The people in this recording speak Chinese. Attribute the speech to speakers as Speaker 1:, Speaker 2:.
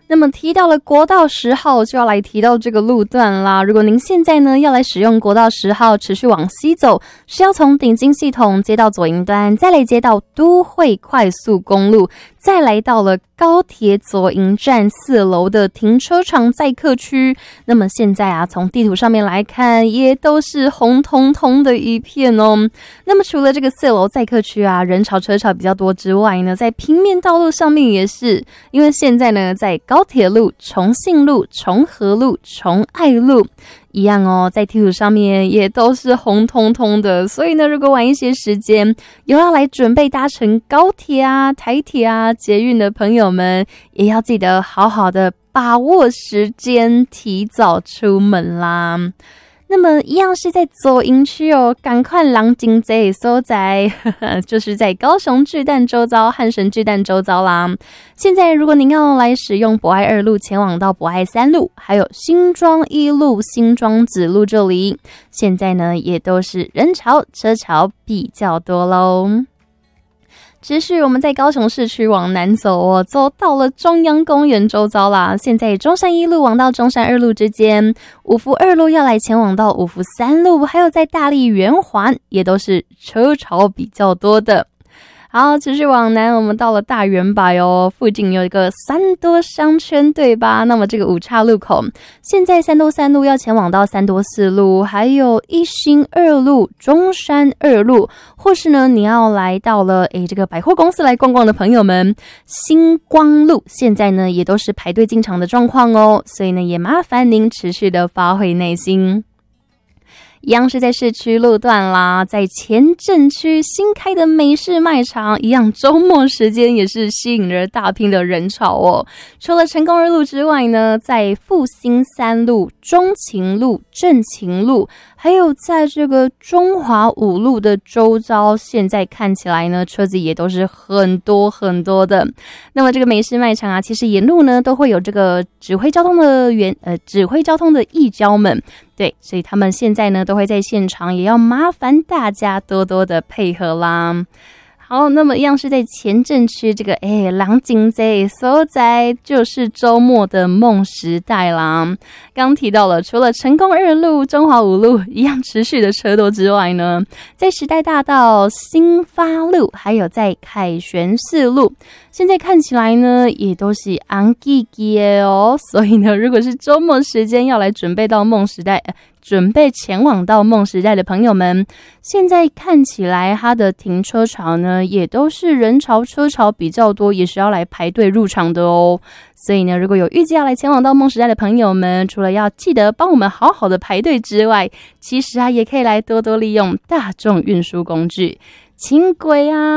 Speaker 1: 那么提到了国道10号，就要来提到这个路段啦。如果您现在呢要来使用国道10号持续往西走，是要从顶金系统接到左营端，再来接到都会快速公路，再来到了高铁左营站4楼的停车场载客区。那么现在啊，从地图上面来看，也都是红彤彤的一片哦。那么除了这个4楼载客区啊，人潮车潮比较多之外呢，在平面道路上面也是，因为现在呢，在高铁路、重信路、重和路、重爱路一样哦，在地图上面也都是红彤彤的。所以呢，如果晚一些时间有要来准备搭乘高铁啊、台铁啊、捷运的朋友们，也要记得好好的把握时间，提早出门啦。那么一样是在左营区哦，赶快人真多的所在就是在高雄巨蛋周遭、汉神巨蛋周遭啦。现在如果您要来使用博爱2路前往到博爱3路，还有新庄1路、新庄子路这里，现在呢也都是人潮车潮比较多咯。持续我们在高雄市区往南走哦，走到了中央公园周遭啦。现在中山1路往到中山2路之间，五福2路要来前往到五福3路，还有在大立圆环也都是车潮比较多的。好，持续往南，我们到了大圆柏哦，附近有一个三多商圈，对吧？那么这个五岔路口，现在三多3路要前往到三多4路，还有一心2路、中山2路，或是呢你要来到了这个百货公司来逛逛的朋友们，星光路现在呢也都是排队进场的状况哦，所以呢也麻烦您持续的发挥耐心。一样是在市区路段啦，在前镇区新开的美式卖场，一样周末时间也是吸引了大批的人潮哦。除了成功2路之外呢，在复兴3路、中勤路、正勤路，还有在这个中华5路的周遭，现在看起来呢，车子也都是很多很多的。那么这个美式卖场啊，其实沿路呢都会有这个指挥交通的义交们。对，所以他们现在呢都会在现场，也要麻烦大家多多的配合啦。好，那么一样是在前镇区这个人真多的所在，就是周末的梦时代啦。刚提到了，除了成功2路、中华5路一样持续的车多之外呢，在时代大道、新发路，还有在凯旋4路，现在看起来呢也都是红记记的哦。所以呢，如果是周末时间要来准备到梦时代，准备前往到梦时代的朋友们，现在看起来它的停车场呢也都是人潮车潮比较多，也是要来排队入场的哦。所以呢，如果有预计要来前往到梦时代的朋友们，除了要记得帮我们好好的排队之外，其实啊也可以来多多利用大众运输工具，轻轨啊